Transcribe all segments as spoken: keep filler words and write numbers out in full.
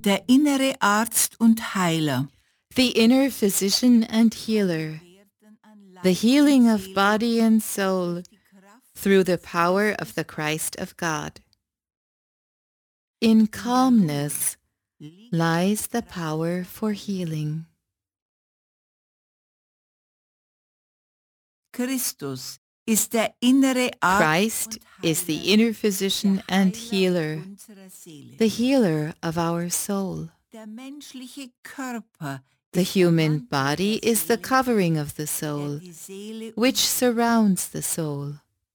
Der innere Arzt und Heiler. The inner physician and healer. The healing of body and soul through the power of the Christ of God. In calmness lies the power for healing. Christus ist der innere Arzt. Christ is the inner physician and healer, the healer of our soul. Der menschliche Körper. The human body is the covering of the soul, which surrounds the soul.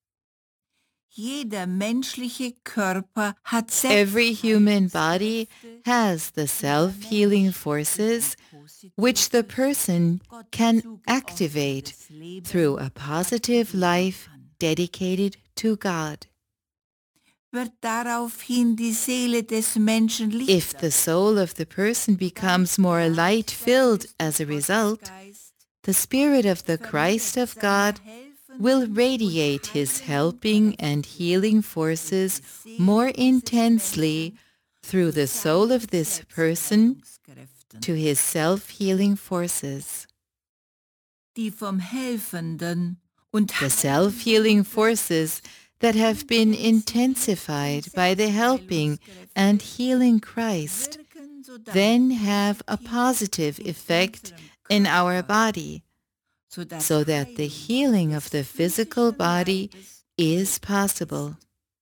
Jeder menschliche Körper hat Every human body has the self-healing forces which the person can activate through a positive life dedicated to God. Wird daraufhin die Seele des Menschen Licht. If the soul of the person becomes more light-filled as a result, the Spirit of the Christ of God will radiate his helping and healing forces more intensely through the soul of this person to his self-healing forces. Die vom helfenden und The self-healing forces that have been intensified by the helping and healing Christ then have a positive effect in our body, so that the healing of the physical body is possible.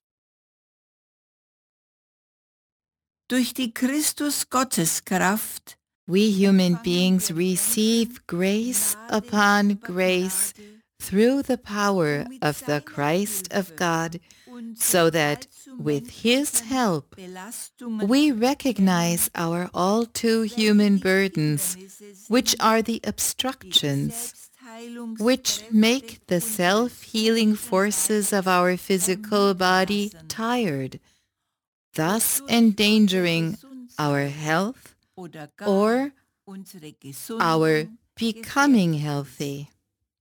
Durch die Christus-Gotteskraft We human beings receive grace upon grace through the power of the Christ of God, so that with His help we recognize our all too human burdens, which are the obstructions which make the self-healing forces of our physical body tired, thus endangering our health or our becoming healthy.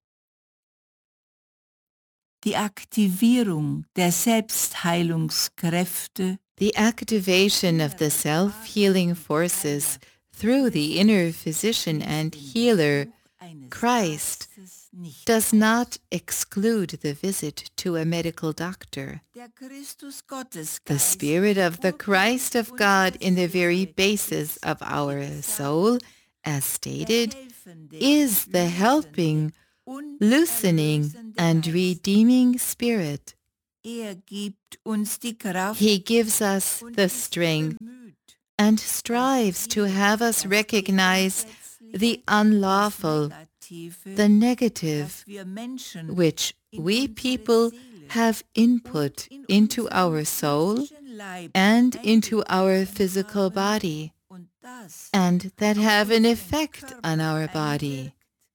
Die Aktivierung der Selbstheilungskräfte, the activation of the self-healing forces through the inner physician and healer, Christ, does not exclude the visit to a medical doctor. The Spirit of the Christ of God in the very basis of our soul, as stated, is the helping, loosening, and redeeming Spirit. Er gibt uns die Kraft. He gives us the strength and strives to have us recognize the unlawful, the negative, which we people have input into our soul and into our physical body, and that have an effect on our body,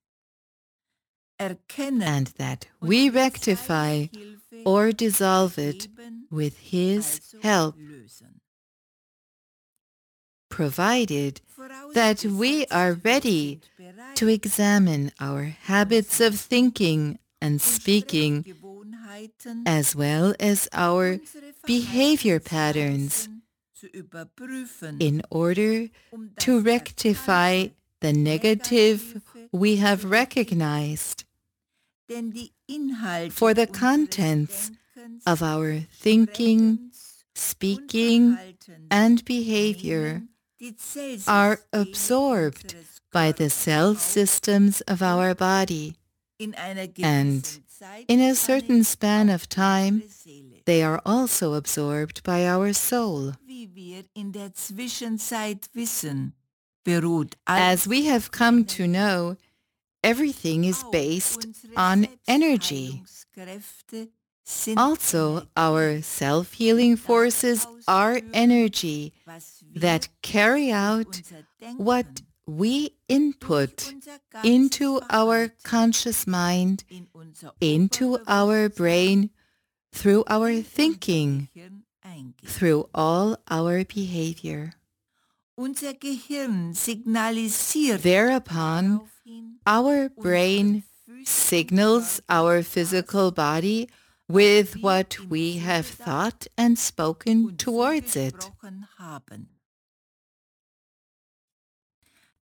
and that we rectify or dissolve it with His help, provided that we are ready to examine our habits of thinking and speaking, as well as our behavior patterns, in order to rectify the negative we have recognized. For the contents of our thinking, speaking, and behavior are absorbed by the cell systems of our body, and in a certain span of time, they are also absorbed by our soul. As we have come to know, everything is based on energy. Also, our self-healing forces are energy that carry out what we input into our conscious mind, into our brain, through our thinking, through all our behavior. Thereupon, our brain signals our physical body with what we have thought and spoken towards it.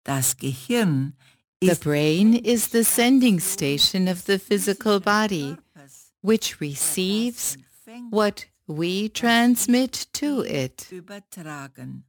Das Gehirn The ist brain is the sending station of the physical body, which receives what we transmit to it. übertragen.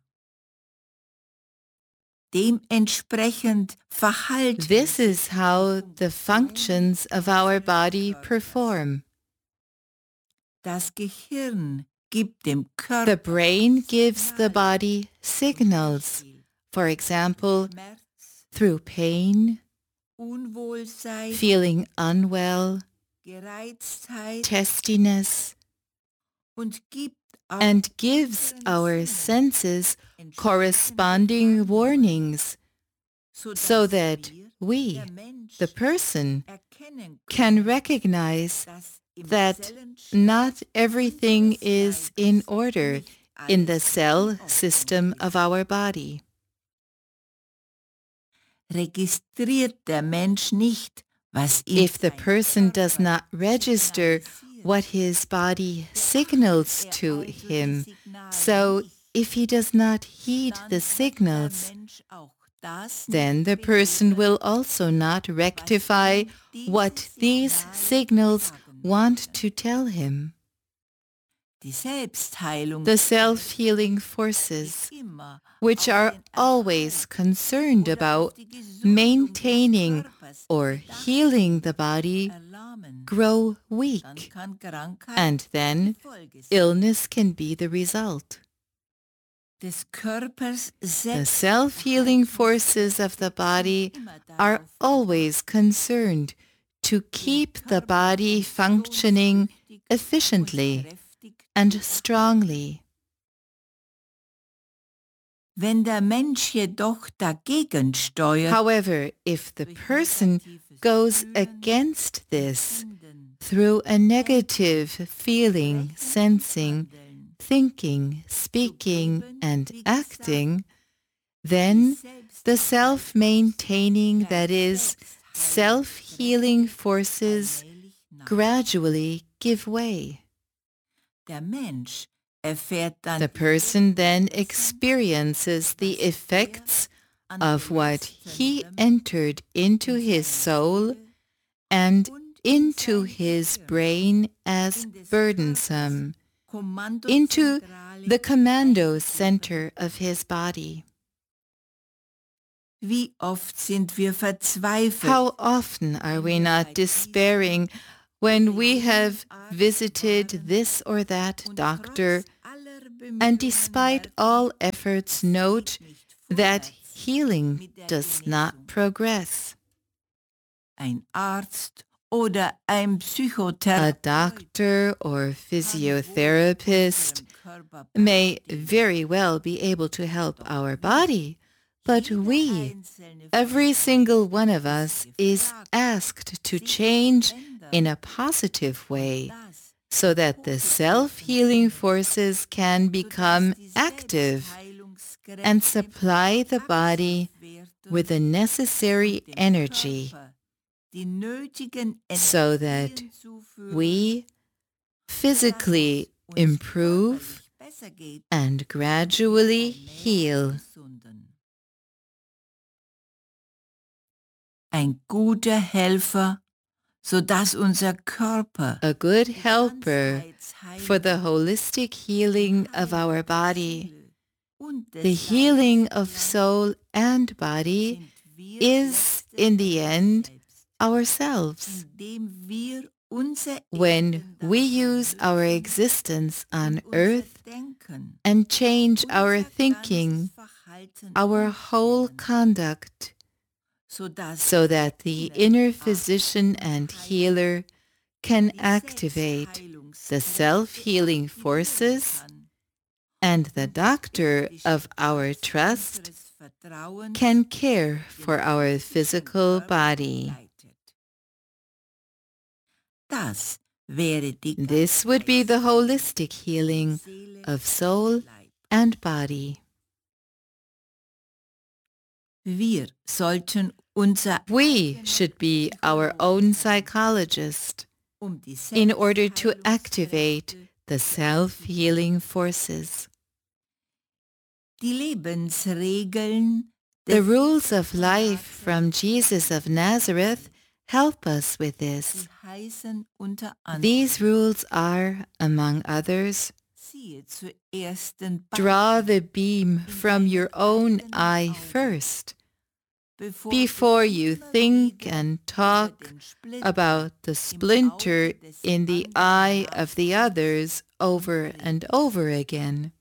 Dementsprechend verhalten This is how the functions of our body perform. Das Gehirn gibt dem Körper The brain gives the body signals, for example, Schmerz, through pain, Unwohlsein, feeling unwell, Gereiztheit testiness, und gibt auch and gives our senses corresponding warnings so that we, der Mensch, the person, erkennen can können, recognize dass im that Zellenstoff not everything unseres is in Leibes order nicht in the alles cell in Ordnung system ist. of our body. Registriert der Mensch nicht, was ihm If the sein person does Körper not register signalisiert, what his body signals er to also die him, Signale so nicht, if he does not heed dann the hat der signals, Mensch auch das then nicht the person begriffen, will also not was rectify ihm diese what these Signale signals sagen want wollen. to tell him. Die Selbstheilung The self-healing forces, ist immer which auf are den always Erhalt concerned oder auf about die Gesundung des maintaining Körpers or gedacht healing the sind, body, erlahmen, grow dann weak, kann Krankheit and then die Folge sein. illness can be the result. Des Körpers The self-healing forces of the body immer are darauf always concerned to keep the body functioning efficiently and strongly. Wenn der Mensch jedoch dagegen steuert, However, if the durch person negatives goes Fühlen, against this Empfinden, through a negative feeling, Sprechen und sensing, Handeln, thinking, speaking, geben, and wie gesagt, acting, then selbst the self-maintaining, that is, Selbstheilungskräfte self-healing forces allmählich nach. gradually give way. Der Mensch erfährt dann The person then experiences the effects of what he entered into his soul and into his brain as burdensome, into the commando center of his body. Wie oft sind wir verzweifelt, How often are we not despairing when we have visited this or that und doctor, trotz aller and Bemühungen despite all efforts note nicht that vorwärts healing mit der does not Genesung. progress? Ein Arzt oder ein A Psychotherapeut doctor or kann wohl physiotherapist unserem Körper may beistehen, very well be able to help our body, but jeder we, einzelne von every uns single one of ist us, is gefragt, asked to sich zu change verändern in a positive way das so that the self-healing forces can become active and supply the body with the necessary energy so that we physically improve and gradually heal. Ein guter Helfer, sodass unser Körper A good helper for the holistic healing of our body, the healing of soul and body, is, in the end, ourselves. When we use our existence on earth and change our thinking, our whole conduct, so that the inner physician and healer can activate the self-healing forces, and the doctor of our trust can care for our physical body. This would be the holistic healing of soul and body. Wir sollten unser We should be our own psychologist in order to activate the self-healing forces. Die Lebensregeln The rules of life from Jesus of Nazareth help us with this. Sie heißen unter anderem, These rules are, among others, siehe zuerst den draw the beam from your own eye first, before you think and talk about the splinter in the eye of the others over and over again.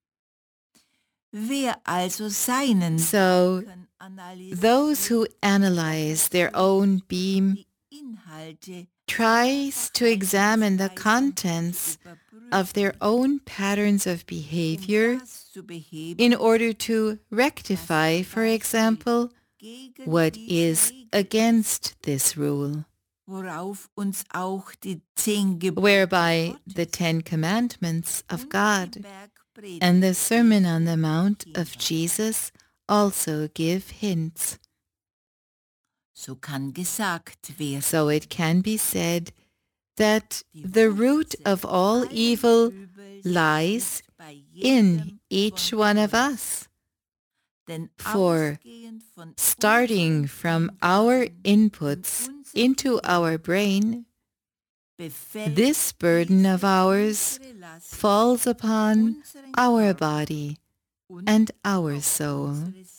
Wer also seinen So, Gedanken analysiert, those who analyze their own beam die Inhalte tries to examine the contents of their own patterns of behavior das zu beheben, in order to rectify, for example, gegen what diese is Regel, against this rule, worauf uns auch die zehn Gebote whereby Gottes the Ten Commandments of und God die Bergpredigt and the Sermon on the Mount of Jesus also give hints. So kann gesagt werden, So it can be said that the root of all evil lies in each one of us. For starting from our inputs into our brain, this burden of ours falls upon our body and our soul.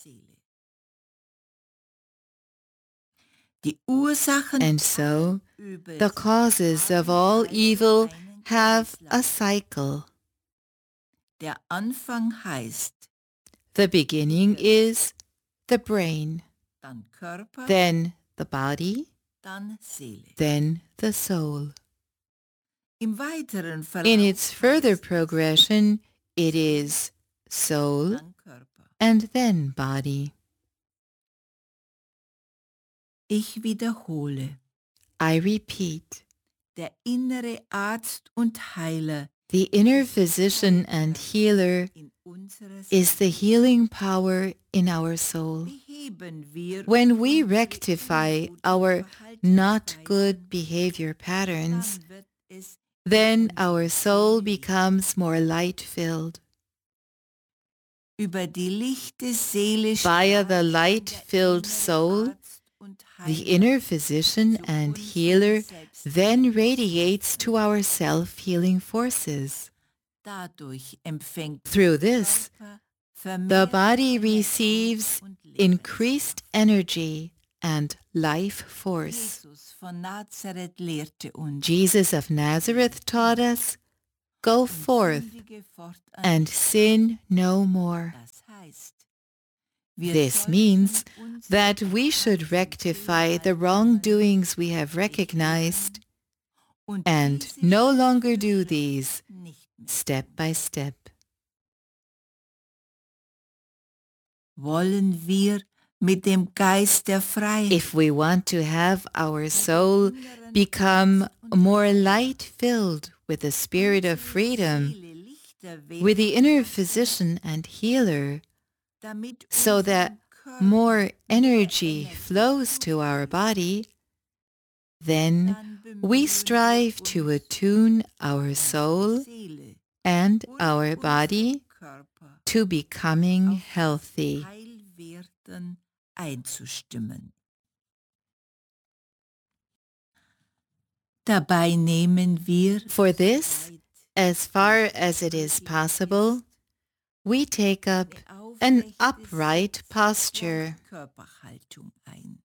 And so, the causes of all evil have a cycle. Der Anfang heißt, The beginning is the brain, dann Körper, then the body, dann Seele. then the soul. Im weiteren Verlauf In its further heißt es, progression, it is soul dann Körper. and then body. Ich wiederhole, I repeat, der innere Arzt und Heiler the inner physician and healer in unserer is the healing power in our soul. beheben wir When we unsere rectify ungute our not good Verhaltensweisen, behavior patterns, dann wird es then our soul becomes more light-filled. über die lichte Seele Via the strahlt light-filled der soul, innere Arzt und the Heiler inner physician zu and unserem healer Selbst. then radiates to our self-healing forces. Dadurch empfängt Through der this, Körper the vermehrt body Energie receives und Lebenskraft. increased energy and life force. Jesus von Nazareth lehrte uns, Jesus of Nazareth taught us, go und forth sündige fortan and nicht. sin no more. Das heißt, wir This sollten means unsere that we should rectify the wrongdoings we have recognized und and diese no Schritt longer für do Schritt these nicht mehr. step by step. Wollen wir mit dem Geist der Freiheit If we want to have our soul become more light-filled with the spirit of freedom, with the inner physician and healer, so that more energy flows to our body, then we strive to attune our soul and our body to becoming healthy. Heilwerden einzustimmen. Dabei nehmen wir For this, as far as it is possible, we take up an upright posture. Körperhaltung ein.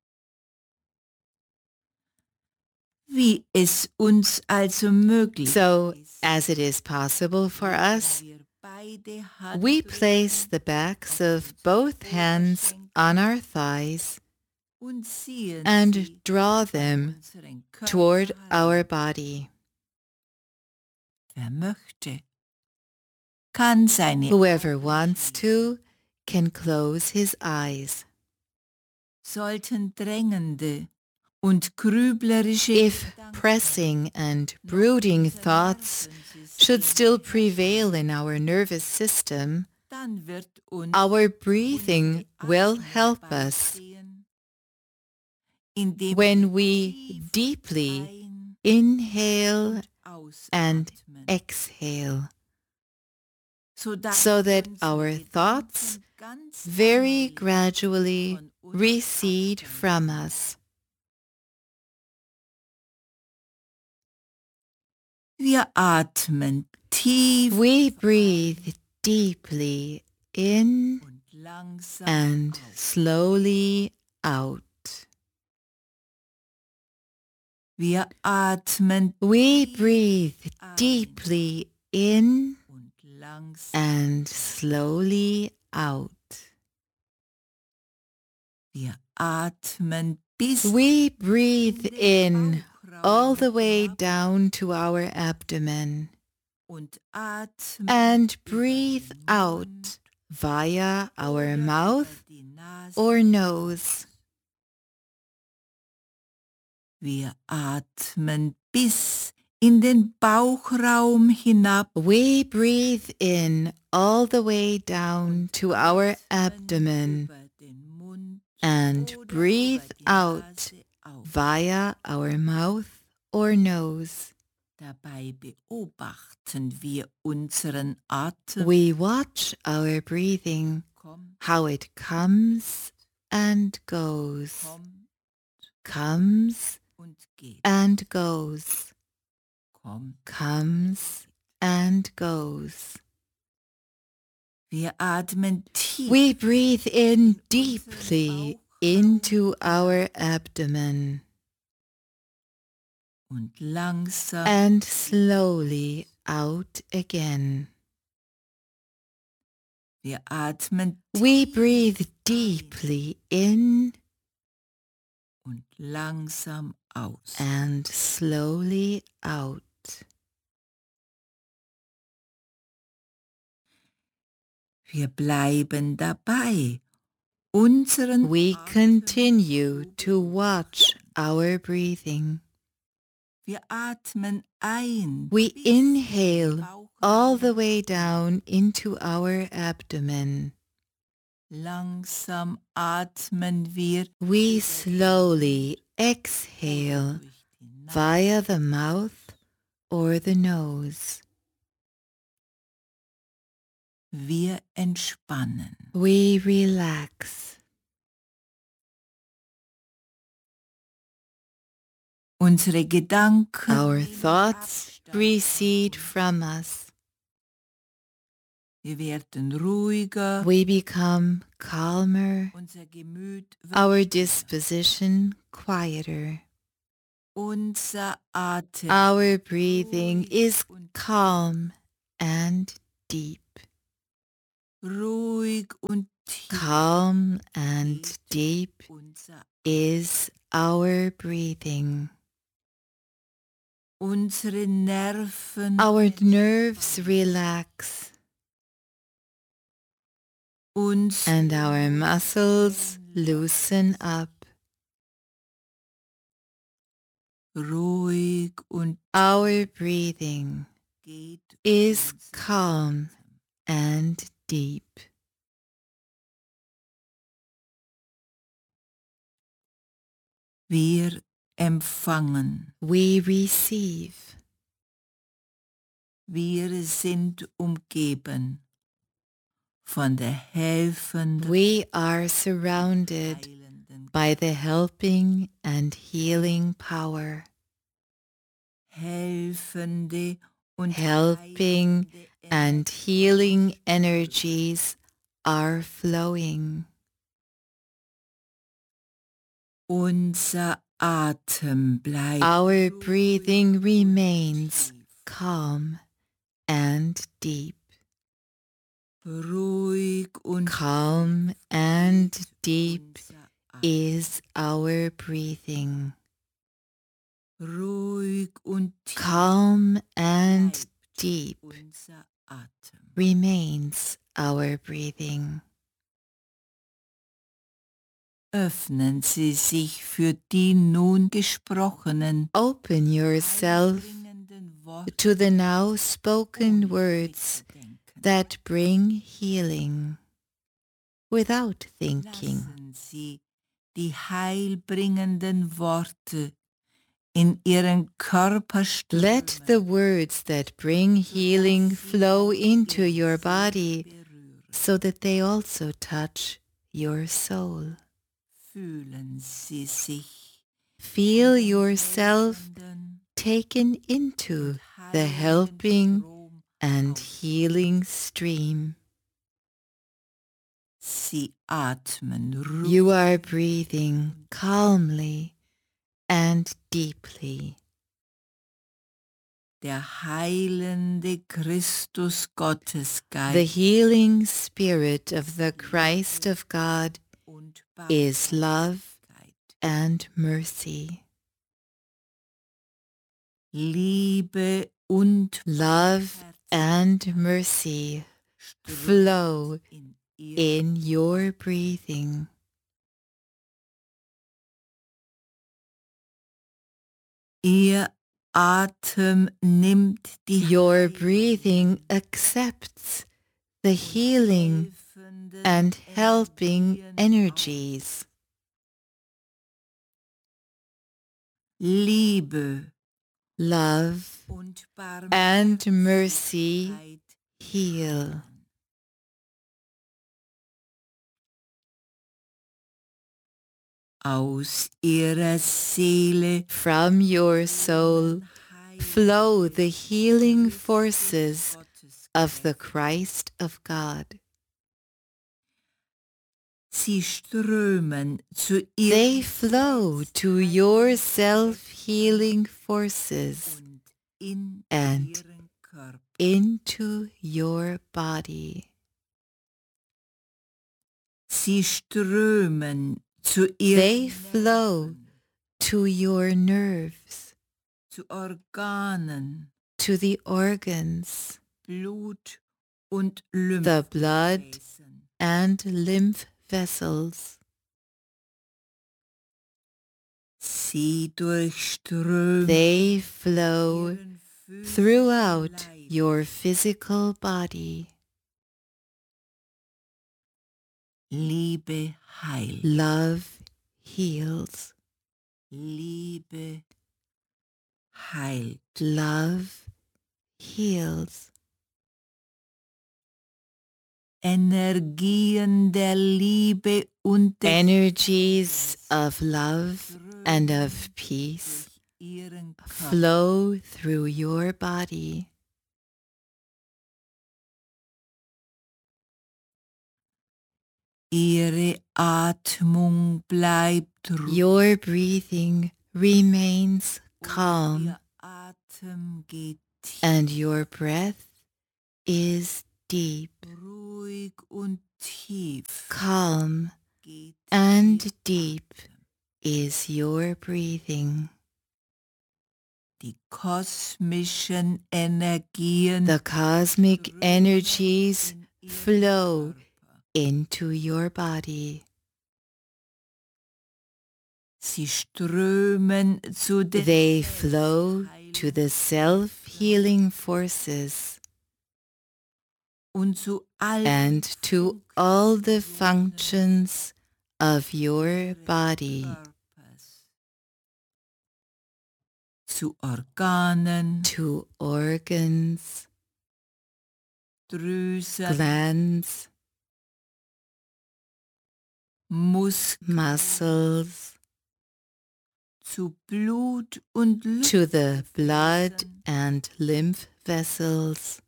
Wie es uns also möglich So, ist, as it is possible for us, wir beide we Handflächen place the backs of both hands on our thighs und ziehen and sie draw an them unseren toward Körper our heran. body. Wer möchte, kann seine Whoever Augen wants schließen. to can close his eyes. Sollten drängende und grüblerische If Gedanken pressing and noch brooding unser thoughts Nervensystem should still prevail beherrschen, in our nervous system, dann wird uns our breathing unsere will Atmung help us beistehen, indem when wir we tief deeply ein- inhale und and ausatmen, exhale, sodass so that unsere our Gedanken thoughts very gradually recede from us. Wir atmen tief We breathe deeply in und langsam and aus. slowly out. Wir atmen We tief breathe ein deeply in und langsam. and slowly out. Wir atmen bis We breathe in Bauchraum all the way hinab down to our abdomen und atmen and über breathe den out Mund via our oder mouth über die Nase or nose. Wir atmen bis in den Bauchraum hinab We breathe in all the way down to our abdomen über den Mund and oder breathe über die out Nase auf. via our mouth or nose. Dabei beobachten wir unseren Atem. We watch our breathing, Kommt, how it comes and goes, kommt comes und geht. and goes, Kommt. comes and goes. Wir atmen tief We breathe in unseren deeply Bauchraum into our abdomen und langsam and slowly out again. wir atmen We tief breathe ein deeply in und langsam aus. and slowly out. Wir bleiben dabei, unseren We Atem continue zu to watch our breathing. Wir atmen ein. We bis in den inhale Bauchraum. all the way down into our abdomen. Langsam atmen wir We slowly exhale durch die Nase. via the mouth or the nose. Wir entspannen. We relax. Unsere Gedanken Our nehmen thoughts Abstand recede von uns. from us. Wir werden ruhiger. We become calmer, Unser Gemüt wird our stiller. disposition quieter. Unser Atem Our wird breathing ruhig is und calm and deep. ruhig und tief. Calm and geht deep unser is our breathing. Unsere Nerven Our nerves relax unsere and our muscles Muskeln loosen up. ruhig und Our breathing geht is unser calm Atem. and deep. Wir empfangen. We receive. Wir sind umgeben von der helfenden, We are surrounded heilenden, by the helping and healing power. helfende und Helping heilende and healing energies are flowing. Unser Atem bleibt Our ruhig breathing und remains tief. calm and deep. Ruhig und Calm and deep unser Atem. is our breathing. Ruhig und tief Calm and bleibt deep unser Atem. remains our breathing. Öffnen Sie sich für die nun gesprochenen, Open yourself heilbringenden Worte, to the now spoken ohne words mitzudenken. that bring healing without thinking. Lassen Sie die heilbringenden Worte in Ihren Körper Let the strömen, words that bring healing flow into your body so that they also touch your soul. Fühlen Sie sich Feel in den yourself helfenden taken into und the heilenden helping Strom and aus. healing stream. Sie atmen You are ruhig breathing calmly and deeply. Der heilende Christus The Gottesgeist healing spirit of the Christ of God und is love Barmherzigkeit. and mercy. Liebe und Love and mercy flow in ihr in your breathing. Ihr Atem nimmt die Your breathing accepts the healing helfenden and helping Energien energies. Liebe Love und and mercy Barmherzigkeit heal. aus ihrer Seele From your soul flow the healing forces of the Christ of God. Sie strömen zu They ihrem flow to your self-healing forces und in and ihren Körper. into your body. Sie strömen zu ihren They flow Nerven, to your nerves, zu Organen, to the organs, Blut und the blood Lymphgefäßen. and lymph vessels. Sie durchströmen They flow ihren physischen throughout Leib. your physical body. Liebe heilt. Love heals. Liebe heilt. Love heals. Energien der Liebe und des Energies Friedens of love and of peace durch ihren Körper. flow through your body. Ihre Atmung bleibt ruhig. Your breathing remains Und calm ihr Atem geht tief. and your breath is deep. Ruhig und tief Calm geht and ihr deep Atem. is your breathing. Die kosmischen Energien The cosmic strömen energies in ihren flow Körper. into your body. Sie strömen zu den They flow to the self-healing forces und zu allen and to all the functions of your body, Körpers, zu Organen, to organs, Drüsen, glands, Muskeln, muscles, zu Blut und to the blood Lymphgefäßen. and lymph vessels.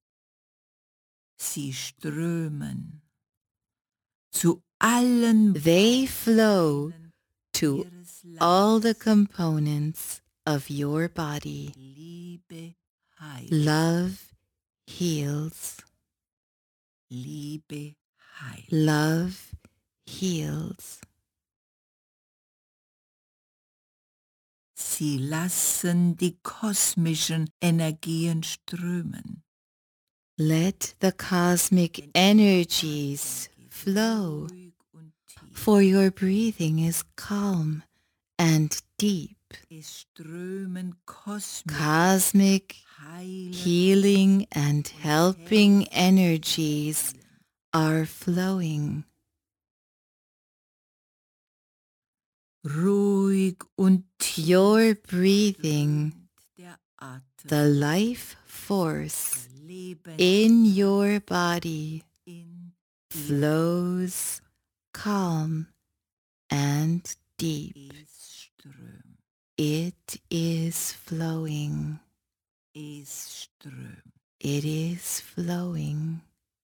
Sie strömen zu allen They flow Teilen to ihres all the Leibes. components of your body. Liebe heilt. Love heals. Liebe heilt. Love heals. Sie lassen die kosmischen Energien strömen. Let the cosmic energies flow, Ruhig und tief. for your breathing is calm and deep. Es strömen kosmische Cosmic heilende healing and helping energies are flowing. ruhig und tief Your breathing, strömt der Atem, the life force der Leben in your body, in flows calm and deep. Es strömt. It is flowing. Es strömt. It is flowing.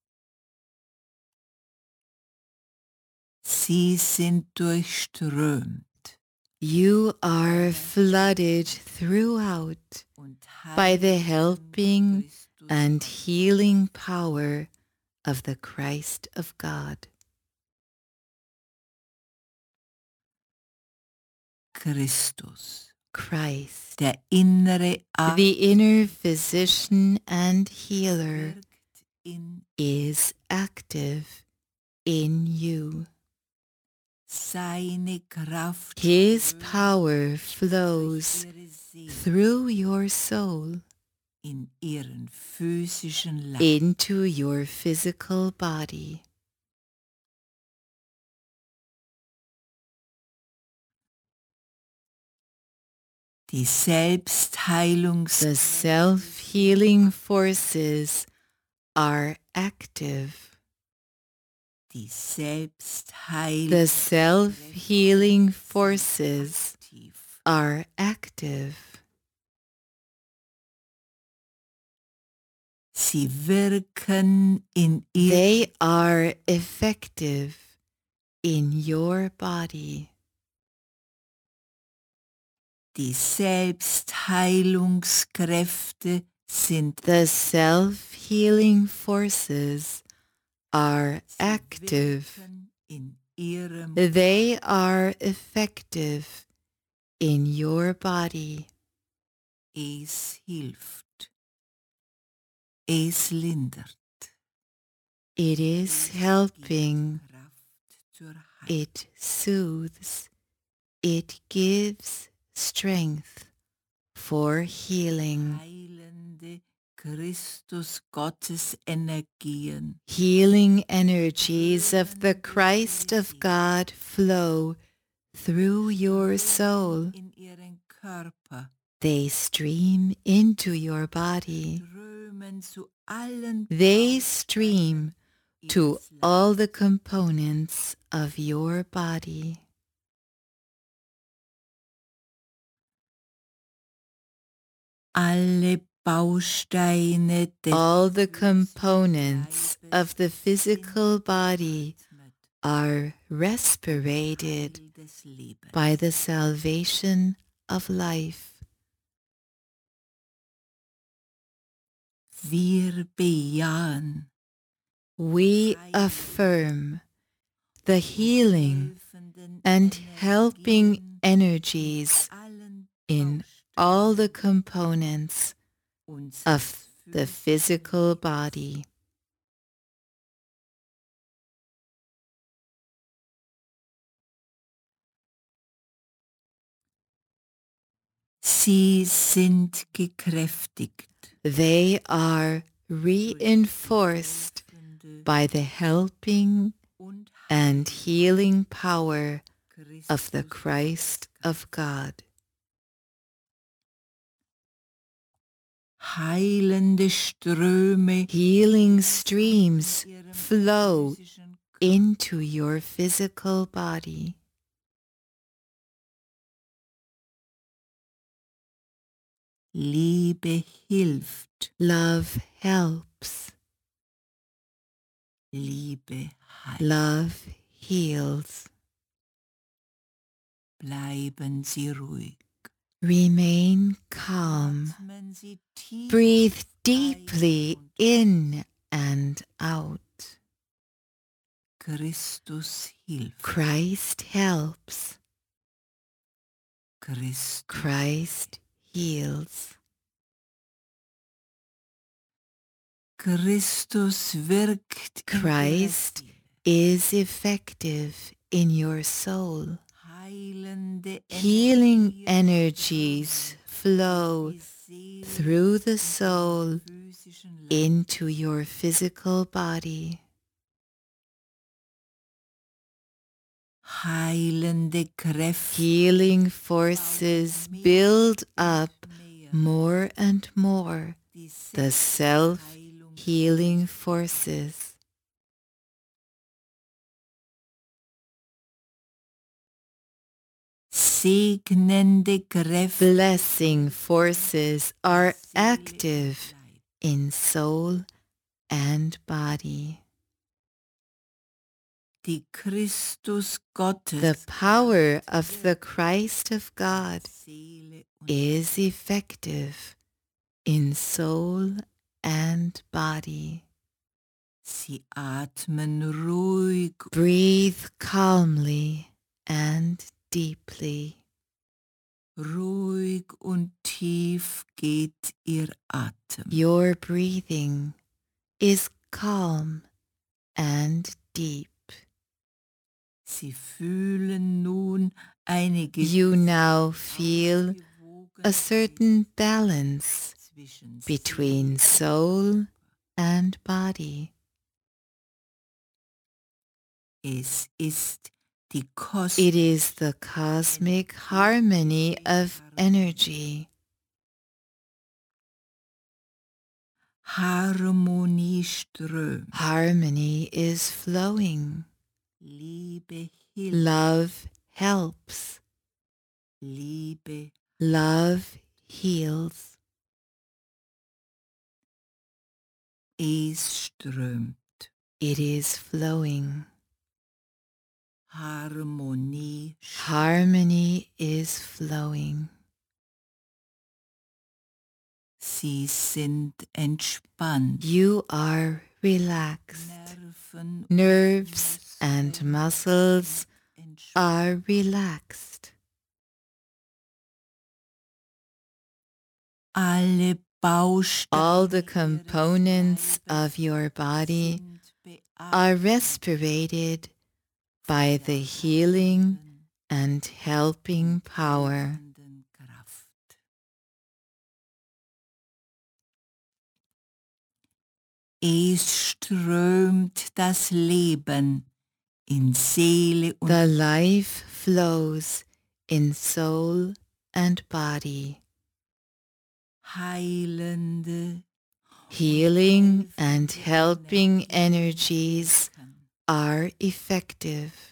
Sie sind durchströmt. You are flooded throughout by the helping and healing power of the Christ of God. Christus, Christ, der innere Arzt, the inner physician and healer, wirkt in is active in you. seine Kraft, His power flows ihre Seele through your soul in ihren physischen Leib. into your physical body. Die Selbstheilungs The self-healing forces are active. die Selbstheilung The self-healing forces aktiv. are active. Sie wirken in ihr They are effective in your body. die Selbstheilungskräfte sind The self-healing forces are sie active. wirken in ihrem They are effective in your body. es hilft. Es lindert. It is helping. Kraft zur Heilung. It soothes. It gives strength for healing. Heilende Christus Gottes Energien Healing energies of the Christ of God flow through your soul. in ihren Körper They stream into your body. strömen zu allen They stream to ihres all the components of your body. alle Bausteine des All the components of the physical body are respirated Heil des Lebens. by the salvation of life. Wir bejahen We affirm the healing helfenden and helping Energien energies allen in all the components unseres of the physical body. Sie sind gekräftigt They are reinforced helfende by the helping und and healing power of the Christus Christ of God. heilende Ströme Healing streams in ihrem flow physischen into your physical body. Liebe hilft, Love helps. Liebe heilt. Love heals. Bleiben Sie ruhig. Remain calm. Atmen Sie tief Breathe ein deeply und in and out. Christus hilft. Christ helps. Christus Christ heals. Christus wirkt in Ihrer Christ Seele. is effective in your soul. Heilende Healing Energien energies flow die Seele through the in soul ihren physischen Leib. into your physical body. Heilende Kräfte Healing forces build up mehr more and more die the Selbstheilung self-healing forces. segnende Kräfte Blessing forces are active in soul and body. die Christus Gottes The power of the Christ of God Seele und is effective in soul and body. sie atmen ruhig, Breathe calmly and deeply. ruhig und tief geht ihr Atem. Your breathing is calm and deep. Sie fühlen nun eine You gewisse now feel a certain balance zwischen between soul and body. Es ist die Kost It is the cosmic harmony of energy. Harmonie strömt. Harmony is flowing. Liebe hilft. Love helps. Liebe Love heals. es strömt. It is flowing. Harmonie Harmony is flowing. Sie sind entspannt. You are relaxed. Nerven Nerves and muscles are relaxed. Alle Bausteine All the components of your body sind are respirated by the healing and helping power. beatmenden Kraft. Es strömt das Leben in Seele und The life flows in soul and body. heilende Healing and helping energies are effective.